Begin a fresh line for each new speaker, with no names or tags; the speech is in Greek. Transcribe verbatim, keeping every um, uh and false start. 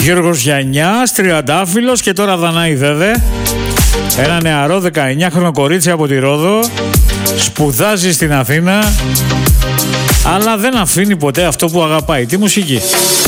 Γιώργος Γιαννιάς, τριαντάφυλλος και τώρα Δανάη βέβαια. Ένα νεαρό δεκαεννιάχρονο κορίτσι από τη Ρόδο. Σπουδάζει στην Αθήνα, αλλά δεν αφήνει ποτέ αυτό που αγαπάει, τη μουσική.